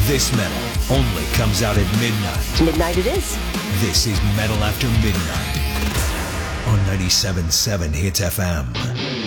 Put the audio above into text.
This metal only comes out at midnight. Midnight it is. This is Metal After Midnight on 97.7 Hits FM.